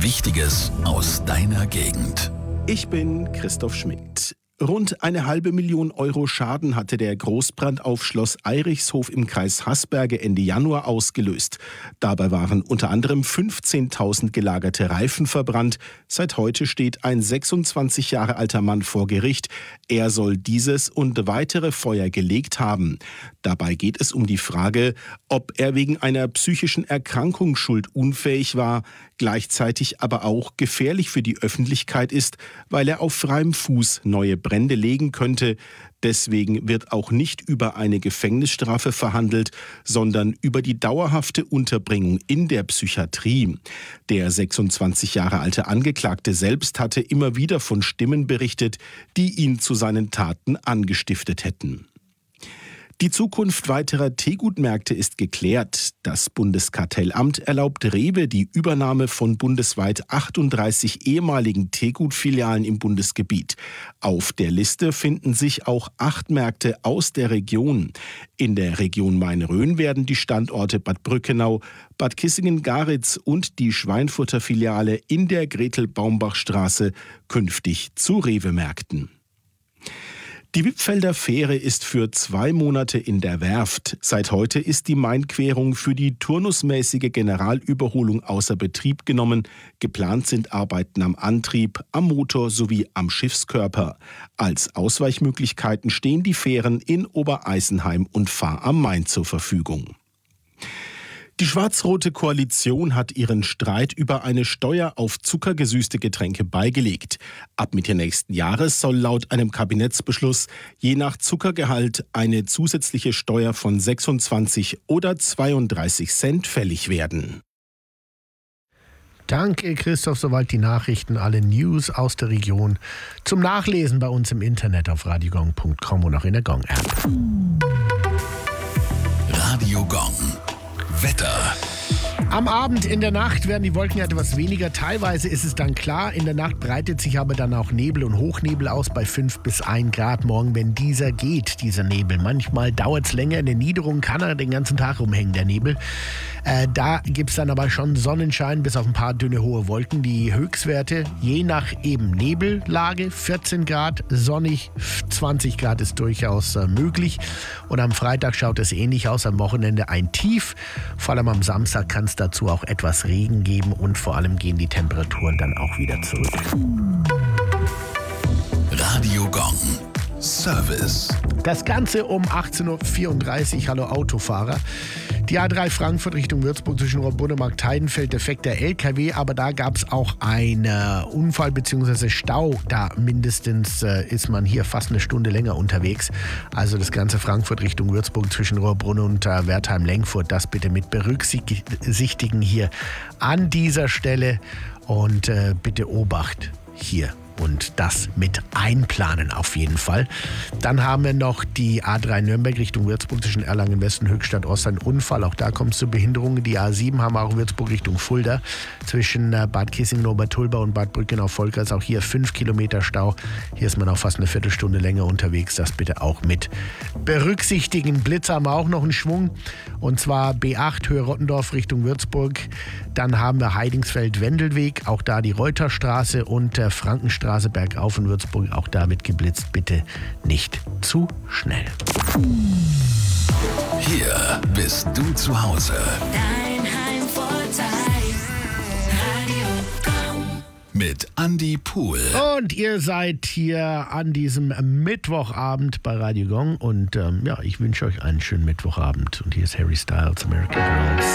Wichtiges aus deiner Gegend. Ich bin Christoph Schmidt. Rund 500.000 Euro Schaden hatte der Großbrand auf Schloss Eirichshof im Kreis Haßberge Ende Januar ausgelöst. Dabei waren unter anderem 15.000 gelagerte Reifen verbrannt. Seit heute steht ein 26 Jahre alter Mann vor Gericht. Er soll dieses und weitere Feuer gelegt haben. Dabei geht es um die Frage, ob er wegen einer psychischen Erkrankung schuldunfähig war, gleichzeitig aber auch gefährlich für die Öffentlichkeit ist, weil er auf freiem Fuß neue Brände legen könnte. Deswegen wird auch nicht über eine Gefängnisstrafe verhandelt, sondern über die dauerhafte Unterbringung in der Psychiatrie. Der 26 Jahre alte Angeklagte selbst hatte immer wieder von Stimmen berichtet, die ihn zu seinen Taten angestiftet hätten. Die Zukunft weiterer Teegutmärkte ist geklärt. Das Bundeskartellamt erlaubt Rewe die Übernahme von bundesweit 38 ehemaligen Teegutfilialen im Bundesgebiet. Auf der Liste finden sich auch 8 Märkte aus der Region. In der Region Main-Rhön werden die Standorte Bad Brückenau, Bad Kissingen-Garitz und die Schweinfurter Filiale in der Gretel-Baumbach-Straße künftig zu Rewe-Märkten. Die Wippfelder Fähre ist für 2 Monate in der Werft. Seit heute ist die Mainquerung für die turnusmäßige Generalüberholung außer Betrieb genommen. Geplant sind Arbeiten am Antrieb, am Motor sowie am Schiffskörper. Als Ausweichmöglichkeiten stehen die Fähren in Obereisenheim und Fahr am Main zur Verfügung. Die schwarz-rote Koalition hat ihren Streit über eine Steuer auf zuckergesüßte Getränke beigelegt. Ab Mitte nächsten Jahres soll laut einem Kabinettsbeschluss je nach Zuckergehalt eine zusätzliche Steuer von 26 oder 32 Cent fällig werden. Danke, Christoph. Soweit die Nachrichten, alle News aus der Region. Zum Nachlesen bei uns im Internet auf radiogong.com und auch in der Gong-App. Radio Gong. Wetter. Am Abend, in der Nacht werden die Wolken etwas weniger. Teilweise ist es dann klar. In der Nacht breitet sich aber dann auch Nebel und Hochnebel aus bei 5 bis 1 Grad morgen, wenn dieser geht, dieser Nebel. Manchmal dauert es länger. In den Niederungen kann er den ganzen Tag rumhängen, der Nebel. Da gibt es dann aber schon Sonnenschein bis auf ein paar dünne, hohe Wolken. Die Höchstwerte je nach eben Nebellage 14 Grad, sonnig 20 Grad ist durchaus möglich. Und am Freitag schaut es ähnlich aus, am Wochenende ein Tief. Vor allem am Samstag kann es dazu auch etwas Regen geben und vor allem gehen die Temperaturen dann auch wieder zurück. Radio Gong. Service. Das Ganze um 18.34 Uhr. Hallo Autofahrer. Die A3 Frankfurt Richtung Würzburg zwischen Rohrbrunn-Markt-Heidenfeld, defekter LKW, aber da gab es auch einen Unfall bzw. Stau. Da mindestens ist man hier fast eine Stunde länger unterwegs. Also das ganze Frankfurt Richtung Würzburg zwischen Rohrbrunn und Wertheim-Lengfurt, das bitte mit berücksichtigen hier an dieser Stelle und bitte Obacht hier. Und das mit einplanen auf jeden Fall. Dann haben wir noch die A3 Nürnberg Richtung Würzburg zwischen Erlangen Westen, Höchstadt Ost, ein Unfall. Auch da kommt es zu Behinderungen. Die A7 haben wir auch Würzburg Richtung Fulda zwischen Bad Kissingen, Obertulba und Bad Brückenau-Volkers. Auch hier 5 Kilometer Stau. Hier ist man auch fast eine Viertelstunde länger unterwegs. Das bitte auch mit berücksichtigen. Blitz haben wir auch noch einen Schwung. Und zwar B8 Höhe Rottendorf Richtung Würzburg. Dann haben wir Heidingsfeld-Wendelweg. Auch da die Reuterstraße und Frankenstraße bergauf in Würzburg, auch damit geblitzt. Bitte nicht zu schnell. Hier bist du zu Hause. Dein Heimvorteil. Radio Gong. Mit Andi Pohl. Und ihr seid hier an diesem Mittwochabend bei Radio Gong und ich wünsche euch einen schönen Mittwochabend. Und hier ist Harry Styles, American Girls.